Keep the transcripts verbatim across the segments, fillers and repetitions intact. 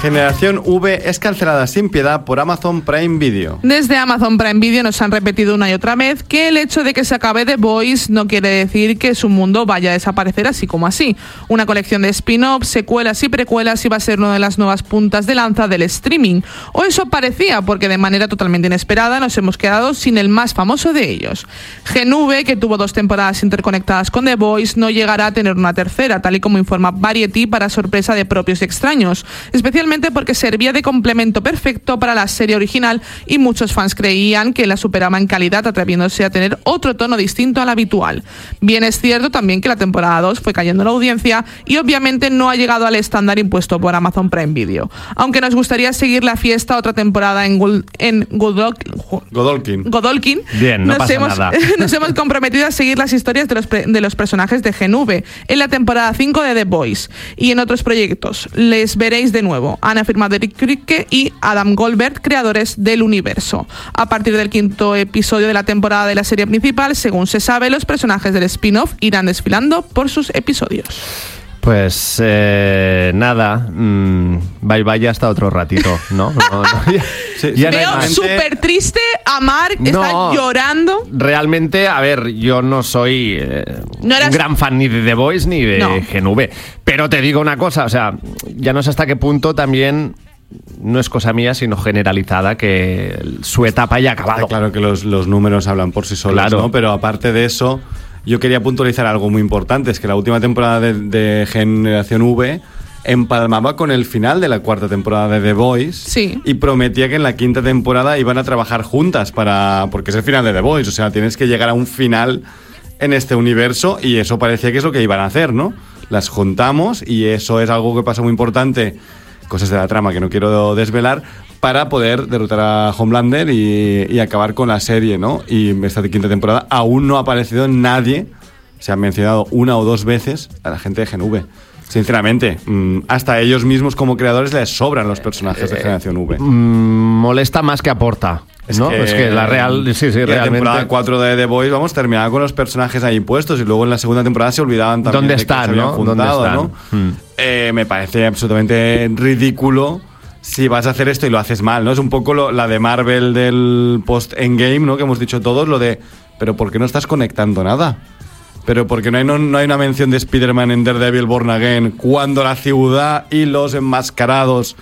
Generación V es cancelada sin piedad por Amazon Prime Video. Desde Amazon Prime Video nos han repetido una y otra vez que el hecho de que se acabe The Boys no quiere decir que su mundo vaya a desaparecer así como así. Una colección de spin-offs, secuelas y precuelas iba a ser una de las nuevas puntas de lanza del streaming. O eso parecía, porque de manera totalmente inesperada nos hemos quedado sin el más famoso de ellos. Gen V, que tuvo dos temporadas interconectadas con The Boys, no llegará a tener una tercera, tal y como informa Variety para sorpresa de propios y extraños, especialmente porque servía de complemento perfecto para la serie original y muchos fans creían que la superaba en calidad, atreviéndose a tener otro tono distinto al habitual. Bien es cierto también que la temporada dos fue cayendo en la audiencia y obviamente no ha llegado al estándar impuesto por Amazon Prime Video. Aunque nos gustaría seguir la fiesta otra temporada en, Gul- en Godol- Godolkin. Godolkin, Bien, no nos, pasa hemos, nada. nos hemos comprometido a seguir las historias de los, pre- de los personajes de Gen V en la temporada cinco de The Boys y en otros proyectos. Les veréis de nuevo. Han afirmado Eric Kripke y Adam Goldberg, creadores del universo. A partir del quinto episodio de la temporada de la serie principal, según se sabe, los personajes del spin-off irán desfilando por sus episodios. Pues eh, nada, mmm, bye bye hasta otro ratito, ¿no? no, no ya, Sí, ya no hay Veo más. súper triste a Mark, No. está llorando. Realmente, a ver, yo no soy eh, No eras- un gran fan ni de The Boys ni de No. Gen V, pero te digo una cosa, o sea, ya no sé hasta qué punto también no es cosa mía, sino generalizada, que su etapa haya acabado. Está claro que los, los números hablan por sí solos, Claro. ¿no? Pero aparte de eso, yo quería puntualizar algo muy importante, es que la última temporada de, de Generación V empalmaba con el final de la cuarta temporada de The Boys. Sí. Y prometía que en la quinta temporada iban a trabajar juntas para, porque es el final de The Boys, o sea, tienes que llegar a un final en este universo y eso parecía que es lo que iban a hacer, ¿no? Las juntamos y eso es algo que pasa muy importante, cosas de la trama que no quiero desvelar, para poder derrotar a Homelander y, y acabar con la serie, ¿no? Y esta quinta temporada aún no ha aparecido nadie, se han mencionado una o dos veces a la gente de Gen V. Sinceramente, mmm, hasta ellos mismos como creadores les sobran los personajes de Generación V. Mm, molesta más que aporta, ¿no? Es que la real, sí, sí, y la realmente. temporada cuatro de The Boys, vamos, terminaba con los personajes ahí puestos y luego en la segunda temporada se olvidaban también ¿Dónde de que están, se habían no? juntado, ¿Dónde ¿no? están? Mm. Eh, me parece absolutamente ridículo si vas a hacer esto y lo haces mal, ¿no? Es un poco lo, la de Marvel del post-Endgame, ¿no? Que hemos dicho todos, lo de, pero ¿por qué no estás conectando nada? Pero porque no hay, no, no hay una mención de Spider-Man en Daredevil Born Again cuando la ciudad y los enmascarados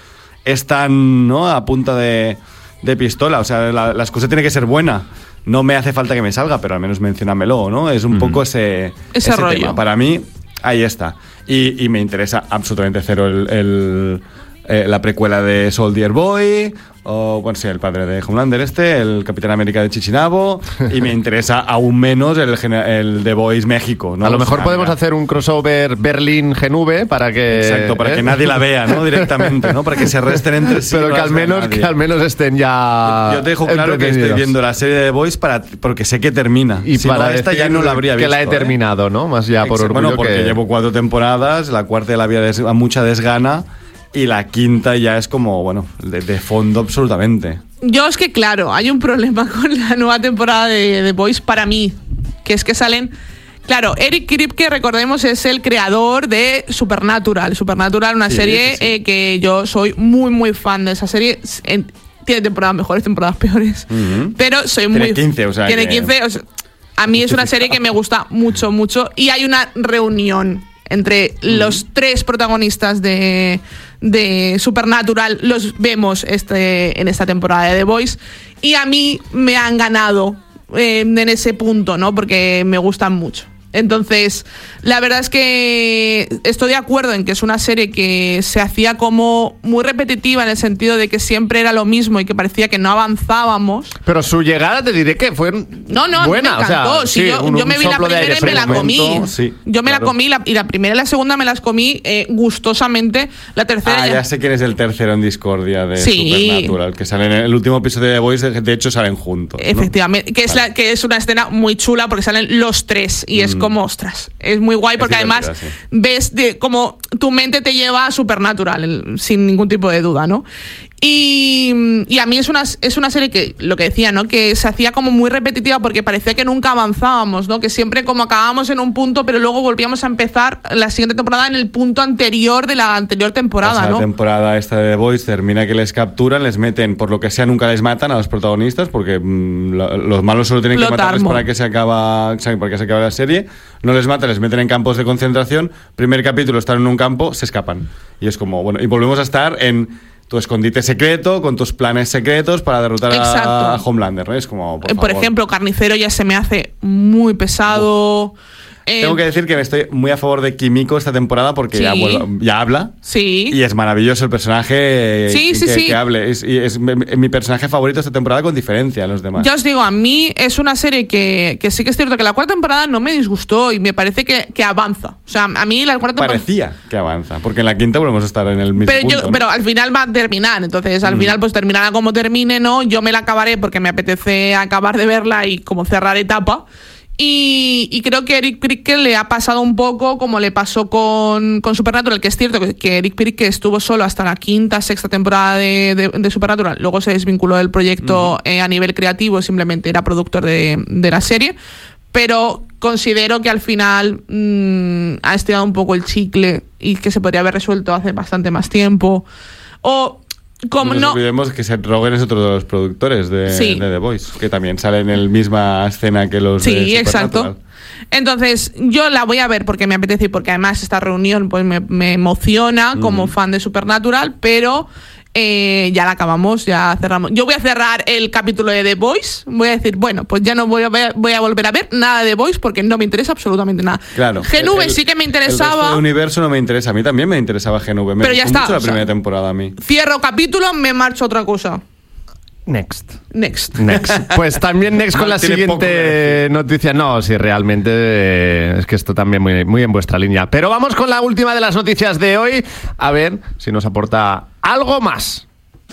están, ¿no?, a punta de, de pistola. O sea, la, la excusa tiene que ser buena. No me hace falta que me salga, pero al menos menciónamelo, ¿no? Es un mm. poco ese, ese, ese rollo. tema. Para mí, ahí está. Y, y me interesa absolutamente cero el... el Eh, la precuela de Soldier Boy, o bueno, sí, el padre de Homelander este, el Capitán América de Chichinabo, y me interesa aún menos el, el The Boys México, ¿no? A lo mejor o sea, podemos mira. hacer un crossover Berlín-Gen V para que... Exacto, para ¿eh? que nadie la vea, ¿no? Directamente, ¿no? Para que se resten entre sí. Pero no que al, menos, que al menos estén ya... Yo, yo te dejo claro que estoy viendo la serie de The Boys para, porque sé que termina. Y si para no, esta ya no la habría que visto. la he terminado, ¿eh? ¿no? Más ya por Exacto, orgullo bueno, porque que... llevo cuatro temporadas, la cuarta la había des- a mucha desgana, y la quinta ya es como, bueno, de, de fondo absolutamente. Yo es que, claro, hay un problema con la nueva temporada de The Boys para mí, que es que salen... Claro, Eric Kripke, recordemos, es el creador de Supernatural. Supernatural, una sí, serie sí, sí. Eh, que yo soy muy, muy fan de esa serie. En, tiene temporadas mejores, temporadas peores. Uh-huh. Pero soy tiene muy... quince, o sea Tiene que... quince, o sea, a mí es una serie que me gusta mucho, mucho. Y hay una reunión entre uh-huh. los tres protagonistas de, de Supernatural, los vemos este, en esta temporada de The Boys, y a mí me han ganado eh, en ese punto, ¿no? Porque me gustan mucho. Entonces, la verdad es que estoy de acuerdo en que es una serie que se hacía como muy repetitiva en el sentido de que siempre era lo mismo y que parecía que no avanzábamos. Pero su llegada te diré que fue no, no, buena. me encantó. O sea, sí, sí, yo, un, yo me vi la primera y me la comí. momento, sí, yo me claro. la comí la, y la primera y la segunda me las comí eh, gustosamente. La tercera Ah, ya... ya sé quién es el tercero en discordia de Sí. Supernatural, que sale en el último episodio de The Boys, de hecho salen juntos, ¿no? Efectivamente, que es, Vale. la, que es una escena muy chula porque salen los tres y es Mm. como, ostras, es muy guay porque Es además divertida, sí. ves de, como tu mente te lleva a Supernatural, el- sin ningún tipo de duda, ¿no? Y, y a mí es una, es una serie que, lo que decía, ¿no? Que se hacía como muy repetitiva porque parecía que nunca avanzábamos, ¿no? Que siempre como acabábamos en un punto, pero luego volvíamos a empezar la siguiente temporada en el punto anterior de la anterior temporada, o sea, ¿no? La temporada esta de The Boys termina que les capturan, les meten, por lo que sea, nunca les matan a los protagonistas, porque mmm, lo, los malos solo tienen que matarles para que se acaba, para que se acabe la serie. No les matan, les meten en campos de concentración. Primer capítulo están en un campo, se escapan. Y es como, bueno, y volvemos a estar en tu escondite secreto, con tus planes secretos para derrotar a, a Homelander, ¿no? Es como, por, por ejemplo, Carnicero ya se me hace muy pesado. Eh, Tengo que decir que estoy muy a favor de Kimiko esta temporada porque sí. ya, vuelvo, ya habla. Sí. Y es maravilloso el personaje sí, que, sí, que, sí. que hable. Es, es, es mi personaje favorito esta temporada con diferencia a los demás. Ya os digo, a mí es una serie que, que sí que es cierto que la cuarta temporada no me disgustó y me parece que, que avanza. O sea, a mí la cuarta temporada... Parecía que avanza, porque en la quinta volvemos a estar en el mismo pero punto. Yo, ¿no? Pero al final va a terminar, entonces al mm. final pues terminará como termine, ¿no? Yo me la acabaré porque me apetece acabar de verla y como cerrar etapa. Y, y creo que Eric Kripke le ha pasado un poco como le pasó con, con Supernatural, que es cierto que, que Eric Kripke estuvo solo hasta la quinta, sexta temporada de, de, de Supernatural, luego se desvinculó del proyecto uh-huh. eh, a nivel creativo, simplemente era productor de, de la serie, pero considero que al final mmm, ha estirado un poco el chicle y que se podría haber resuelto hace bastante más tiempo. O... Como no nos no olvidemos que Seth Rogen es otro de los productores de, sí. de The Voice, que también sale en la misma escena que los sí, de Supernatural. Exacto. Entonces, yo la voy a ver porque me apetece y porque además esta reunión pues me, me emociona mm. como fan de Supernatural, pero eh, ya la acabamos, ya cerramos. Yo voy a cerrar el capítulo de The Voice, voy a decir, bueno, pues ya no voy a, ver, voy a volver a ver nada de The Voice porque no me interesa absolutamente nada. Claro. G N V sí que me interesaba. El universo no me interesa, a mí también me interesaba G N V. Me pero ya gustó está. mucho la o sea, primera temporada a mí. Cierro capítulo, me marcho a otra cosa. Next. Next. Next. Pues también next con la siguiente noticia. No, sí, realmente eh, es que esto también muy, muy en vuestra línea. Pero vamos con la última de las noticias de hoy. A ver si nos aporta algo más.